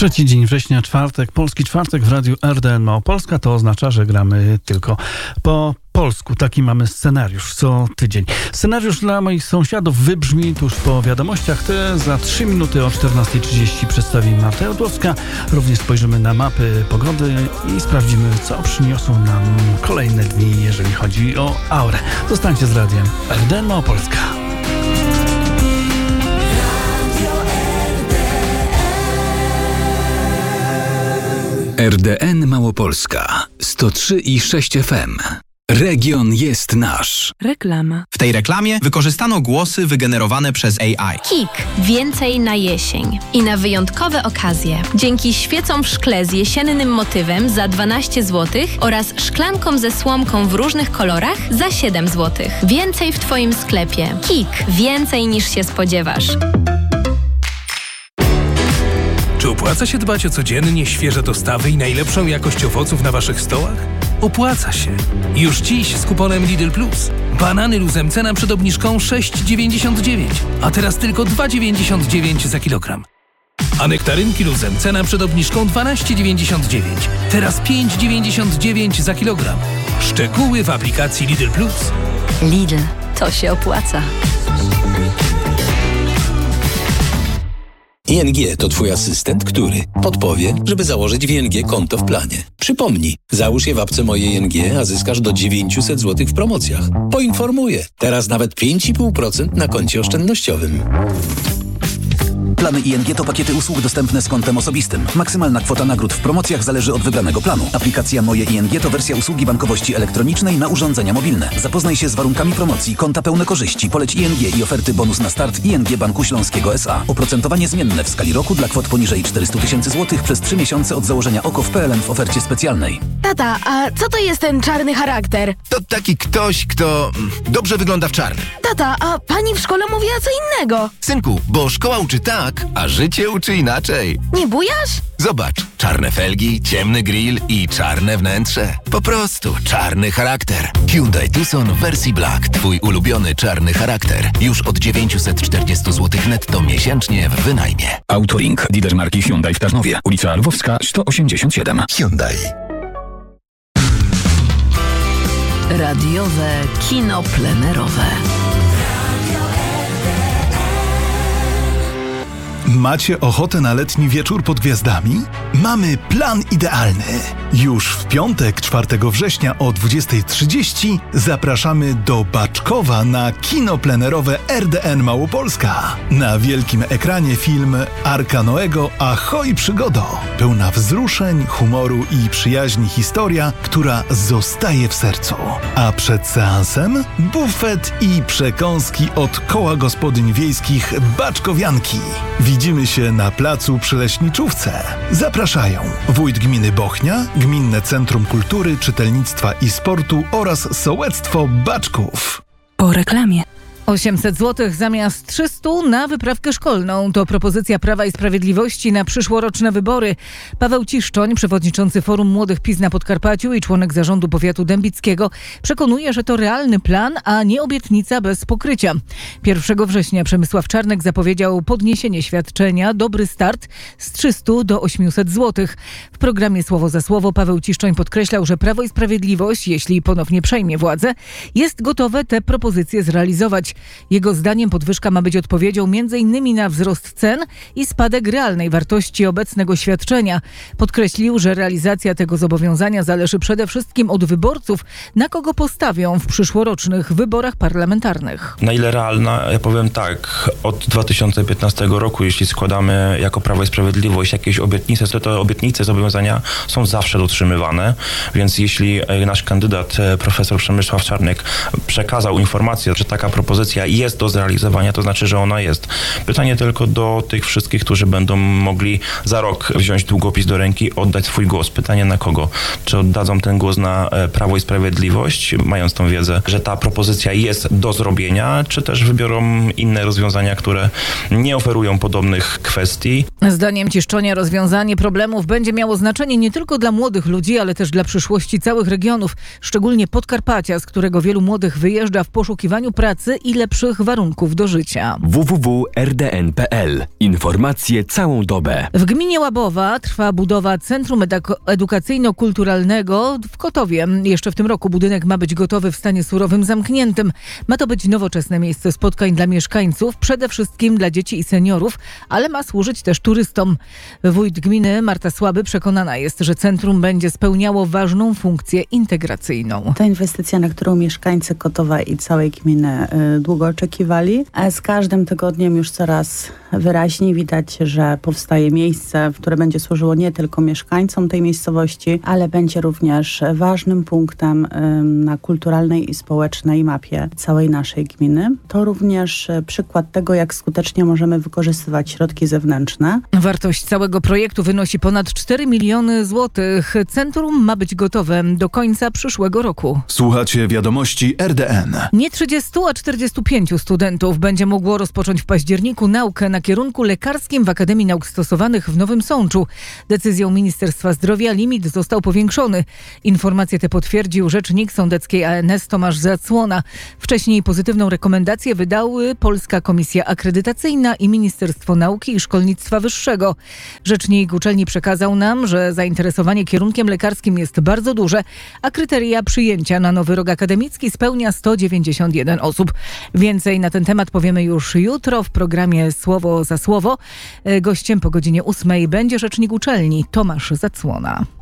Trzeci dzień września, czwartek, polski czwartek w radiu RDN Małopolska. To oznacza, że gramy tylko po polsku. Taki mamy scenariusz co tydzień. Scenariusz dla moich sąsiadów wybrzmi tuż po wiadomościach. Te za 3 minuty o 14:30 przedstawi Marta Jodłowska. Również spojrzymy na mapy pogody i sprawdzimy, co przyniosą nam kolejne dni, jeżeli chodzi o aurę. Zostańcie z radiem RDN Małopolska. RDN Małopolska 103,6 FM. Region jest nasz. Reklama. W tej reklamie wykorzystano głosy wygenerowane przez AI. KIK. Więcej na jesień. I na wyjątkowe okazje. Dzięki świecom w szkle z jesiennym motywem za 12 zł oraz szklankom ze słomką w różnych kolorach za 7 zł. Więcej w Twoim sklepie. KIK. Więcej niż się spodziewasz. Czy opłaca się dbać o codziennie świeże dostawy i najlepszą jakość owoców na Waszych stołach? Opłaca się. Już dziś z kuponem Lidl Plus. Banany luzem cena przed obniżką 6,99, a teraz tylko 2,99 za kilogram. A nektarynki luzem cena przed obniżką 12,99, teraz 5,99 za kilogram. Szczegóły w aplikacji Lidl Plus. Lidl. To się opłaca. ING to Twój asystent, który podpowie, żeby założyć w ING konto w planie. Przypomnij, załóż je w apce Moje ING, a zyskasz do 900 zł w promocjach. Poinformuję, teraz nawet 5,5% na koncie oszczędnościowym. Plany ING to pakiety usług dostępne z kontem osobistym. Maksymalna kwota nagród w promocjach zależy od wybranego planu. Aplikacja Moje ING to wersja usługi bankowości elektronicznej na urządzenia mobilne. Zapoznaj się z warunkami promocji, konta pełne korzyści, poleć ING i oferty bonus na start ING Banku Śląskiego S.A. Oprocentowanie zmienne w skali roku dla kwot poniżej 400 000 złotych przez 3 miesiące od założenia OKO w PLN w ofercie specjalnej. Tata, a co to jest ten czarny charakter? To taki ktoś, kto dobrze wygląda w czarnym. Tata, a pani w szkole mówiła co innego. Synku, bo szkoła uczy tak, a życie uczy inaczej. Nie bujasz? Zobacz, czarne felgi, ciemny grill i czarne wnętrze. Po prostu czarny charakter. Hyundai Tucson w wersji Black. Twój ulubiony czarny charakter. Już od 940 zł netto miesięcznie w wynajmie. Autolink, lider marki Hyundai w Tarnowie. Ulica Lwowska 187. Hyundai. Radiowe kino plenerowe. Macie ochotę na letni wieczór pod gwiazdami? Mamy plan idealny. Już w piątek, 4 września o 20:30 zapraszamy do Baczkowa na kino plenerowe RDN Małopolska. Na wielkim ekranie film Arka Noego Ahoj przygodo. Pełna wzruszeń, humoru i przyjaźni historia, która zostaje w sercu. A przed seansem bufet i przekąski od Koła Gospodyń Wiejskich Baczkowianki. Widzimy się na placu przy Leśniczówce. Zapraszają wójt gminy Bochnia, Gminne Centrum Kultury, Czytelnictwa i Sportu oraz Sołectwo Baczków. Po reklamie. 800 zł zamiast 300 na wyprawkę szkolną. To propozycja Prawa i Sprawiedliwości na przyszłoroczne wybory. Paweł Ciszczoń, przewodniczący Forum Młodych PiS na Podkarpaciu i członek zarządu powiatu dębickiego, przekonuje, że to realny plan, a nie obietnica bez pokrycia. 1 września Przemysław Czarnek zapowiedział podniesienie świadczenia Dobry Start z 300 do 800 zł. W programie Słowo za słowo Paweł Ciszczoń podkreślał, że Prawo i Sprawiedliwość, jeśli ponownie przejmie władzę, jest gotowe te propozycje zrealizować. Jego zdaniem podwyżka ma być odpowiedzią m.in. na wzrost cen i spadek realnej wartości obecnego świadczenia. Podkreślił, że realizacja tego zobowiązania zależy przede wszystkim od wyborców, na kogo postawią w przyszłorocznych wyborach parlamentarnych. Na ile realna? Ja powiem tak, od 2015 roku, jeśli składamy jako Prawo i Sprawiedliwość jakieś obietnice, to te obietnice, zobowiązania są zawsze dotrzymywane, więc jeśli nasz kandydat, profesor Przemysław Czarnek, przekazał informację, że taka propozycja jest do zrealizowania, to znaczy, że ona jest. Pytanie tylko do tych wszystkich, którzy będą mogli za rok wziąć długopis do ręki, oddać swój głos. Pytanie na kogo? Czy oddadzą ten głos na Prawo i Sprawiedliwość, mając tą wiedzę, że ta propozycja jest do zrobienia, czy też wybiorą inne rozwiązania, które nie oferują podobnych kwestii? Zdaniem Ciszczonia rozwiązanie problemów będzie miało znaczenie nie tylko dla młodych ludzi, ale też dla przyszłości całych regionów, szczególnie Podkarpacia, z którego wielu młodych wyjeżdża w poszukiwaniu pracy i i lepszych warunków do życia. www.rdn.pl. Informacje całą dobę. W gminie Łabowa trwa budowa Centrum Edukacyjno-Kulturalnego w Kotowie. Jeszcze w tym roku budynek ma być gotowy w stanie surowym, zamkniętym. Ma to być nowoczesne miejsce spotkań dla mieszkańców, przede wszystkim dla dzieci i seniorów, ale ma służyć też turystom. Wójt gminy Marta Słaby przekonana jest, że centrum będzie spełniało ważną funkcję integracyjną. To inwestycja, na którą mieszkańcy Kotowa i całej gminy długo oczekiwali. A z każdym tygodniem już coraz wyraźniej widać, że powstaje miejsce, które będzie służyło nie tylko mieszkańcom tej miejscowości, ale będzie również ważnym punktem na kulturalnej i społecznej mapie całej naszej gminy. To również przykład tego, jak skutecznie możemy wykorzystywać środki zewnętrzne. Wartość całego projektu wynosi ponad 4 miliony złotych. Centrum ma być gotowe do końca przyszłego roku. Słuchacie wiadomości RDN. Nie 30, a 45 studentów będzie mogło rozpocząć w październiku naukę na kierunku lekarskim w Akademii Nauk Stosowanych w Nowym Sączu. Decyzją Ministerstwa Zdrowia limit został powiększony. Informacje te potwierdził rzecznik sądeckiej ANS Tomasz Zacłona. Wcześniej pozytywną rekomendację wydały Polska Komisja Akredytacyjna i Ministerstwo Nauki i Szkolnictwa Wyższego. Rzecznik uczelni przekazał nam, że zainteresowanie kierunkiem lekarskim jest bardzo duże, a kryteria przyjęcia na nowy rok akademicki spełnia 191 osób. Więcej na ten temat powiemy już jutro w programie Słowo za słowo. Gościem po godzinie 8 będzie rzecznik uczelni Tomasz Zacłona.